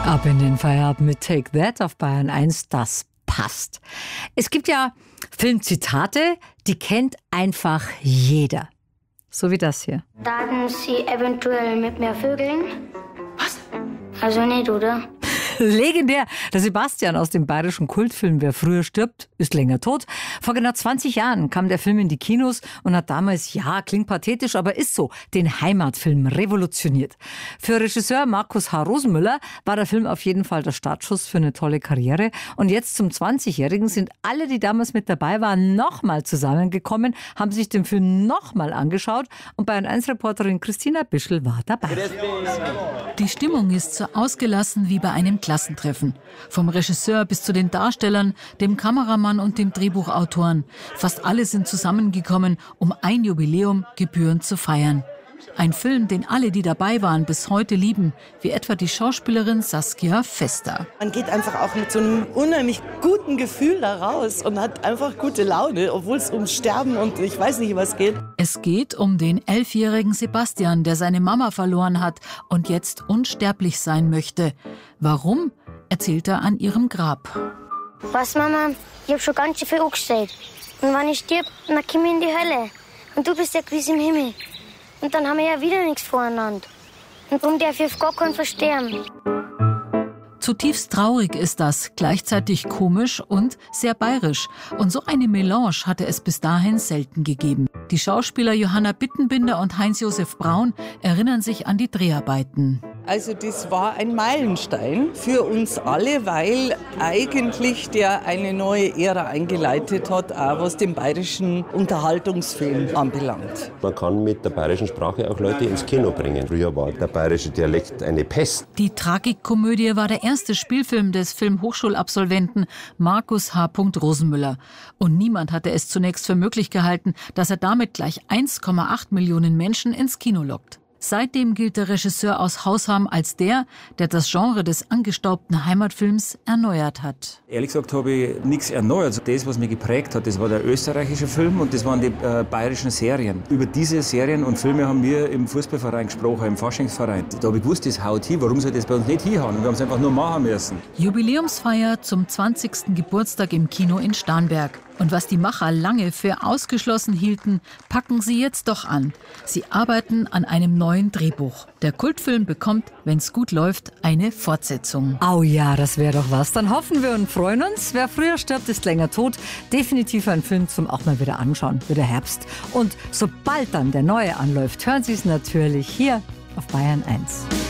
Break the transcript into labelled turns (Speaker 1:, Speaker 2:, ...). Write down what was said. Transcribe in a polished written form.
Speaker 1: Ab in den Feierabend mit Take That auf Bayern 1, das passt. Es gibt ja Filmzitate, die kennt einfach jeder. So wie das hier.
Speaker 2: Daten Sie eventuell mit mir vögeln?
Speaker 1: Was?
Speaker 2: Also nicht, oder?
Speaker 1: Legendär. Der Sebastian aus dem bayerischen Kultfilm Wer früher stirbt, ist länger tot. Vor genau 20 Jahren kam der Film in die Kinos und hat damals, ja, klingt pathetisch, aber ist so, den Heimatfilm revolutioniert. Für Regisseur Markus H. Rosenmüller war der Film auf jeden Fall der Startschuss für eine tolle Karriere. Und jetzt zum 20-Jährigen sind alle, die damals mit dabei waren, nochmal zusammengekommen, haben sich den Film nochmal angeschaut und Bayern 1-Reporterin Christina Bischl war dabei.
Speaker 3: Die Stimmung ist so ausgelassen wie bei einem Klassentreffen. Vom Regisseur bis zu den Darstellern, dem Kameramann und dem Drehbuchautoren. Fast alle sind zusammengekommen, um ein Jubiläum gebührend zu feiern. Ein Film, den alle, die dabei waren, bis heute lieben, wie etwa die Schauspielerin Saskia Fester.
Speaker 4: Man geht einfach auch mit so einem unheimlich guten Gefühl da raus und hat einfach gute Laune, obwohl es ums Sterben und ich weiß nicht was geht.
Speaker 3: Es geht um den 11-jährigen Sebastian, der seine Mama verloren hat und jetzt unsterblich sein möchte. Warum, erzählt er an ihrem Grab.
Speaker 2: Was, Mama? Ich hab schon ganz schön viel angestellt. Und wenn ich stirb, dann komm ich in die Hölle. Und du bist ja gewiss im Himmel. Und dann haben wir ja wieder nichts voreinander. Und darum darf ich auf gar keinen versterben.
Speaker 3: Zutiefst traurig ist das, gleichzeitig komisch und sehr bayerisch. Und so eine Melange hatte es bis dahin selten gegeben. Die Schauspieler Johanna Bittenbinder und Heinz-Josef Braun erinnern sich an die Dreharbeiten.
Speaker 4: Also das war ein Meilenstein für uns alle, weil eigentlich der eine neue Ära eingeleitet hat, auch was den bayerischen Unterhaltungsfilm anbelangt.
Speaker 5: Man kann mit der bayerischen Sprache auch Leute ins Kino bringen. Früher war der bayerische Dialekt eine Pest.
Speaker 3: Die Tragikkomödie war der erste Spielfilm des Filmhochschulabsolventen Markus H. Rosenmüller. Und niemand hatte es zunächst für möglich gehalten, dass er damit gleich 1,8 Millionen Menschen ins Kino lockt. Seitdem gilt der Regisseur aus Hausham als der das Genre des angestaubten Heimatfilms erneuert hat.
Speaker 6: Ehrlich gesagt habe ich nichts erneuert. Das, was mich geprägt hat, das war der österreichische Film und das waren die bayerischen Serien. Über diese Serien und Filme haben wir im Fußballverein gesprochen, im Faschingsverein. Da habe ich gewusst, das haut hin. Warum soll das bei uns nicht hinhauen? Wir haben es einfach nur machen müssen.
Speaker 3: Jubiläumsfeier zum 20. Geburtstag im Kino in Starnberg. Und was die Macher lange für ausgeschlossen hielten, packen sie jetzt doch an. Sie arbeiten an einem neuen Drehbuch. Der Kultfilm bekommt, wenn's gut läuft, eine Fortsetzung.
Speaker 1: Au ja, das wäre doch was. Dann hoffen wir und freuen uns. Wer früher stirbt, ist länger tot. Definitiv ein Film zum auch mal wieder anschauen. Wieder Herbst. Und sobald dann der neue anläuft, hören Sie es natürlich hier auf Bayern 1.